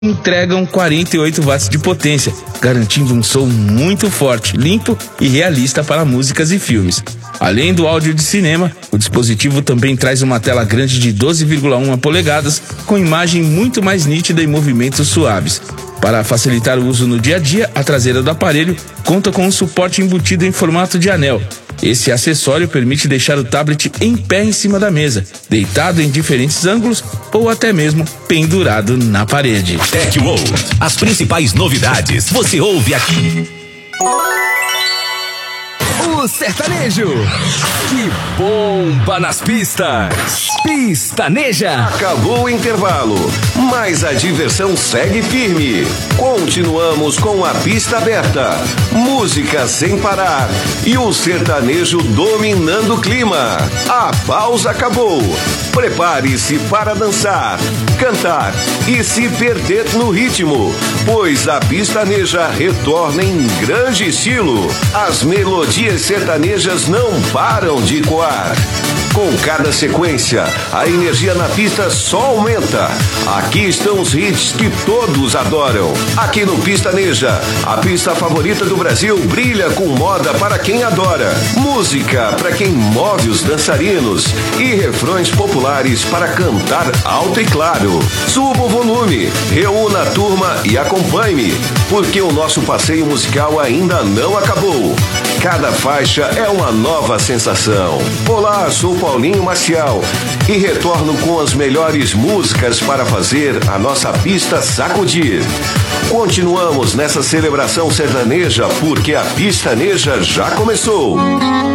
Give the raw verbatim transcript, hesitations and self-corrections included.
entregam quarenta e oito watts de potência, garantindo um som muito forte, limpo e realista para músicas e filmes. Além do áudio de cinema, o dispositivo também traz uma tela grande de doze vírgula um polegadas, com imagem muito mais nítida e movimentos suaves. Para facilitar o uso no dia a dia, a traseira do aparelho conta com um suporte embutido em formato de anel. Esse acessório permite deixar o tablet em pé em cima da mesa, deitado em diferentes ângulos ou até mesmo pendurado na parede. Tech World, as principais novidades você ouve aqui. O sertanejo que bomba nas pistas. Pistaneja. Acabou o intervalo, mas a diversão segue firme. Continuamos com a pista aberta, música sem parar e o sertanejo dominando o clima. A pausa acabou. Prepare-se para dançar, cantar e se perder no ritmo, pois a Pistaneja retorna em grande estilo. As melodias sertanejas não param de ecoar. Com cada sequência, a energia na pista só aumenta. Aqui estão os hits que todos adoram. Aqui no Pistaneja, a pista favorita do Brasil brilha com moda para quem adora, música para quem move os dançarinos e refrões populares para cantar alto e claro. Suba o volume, reúna a turma e acompanhe-me, porque o nosso passeio musical ainda não acabou. Cada faixa é uma nova sensação. Olá, sou Paulinho Maciel e retorno com as melhores músicas para fazer a nossa pista sacudir. Continuamos nessa celebração sertaneja porque a Pistaneja já começou.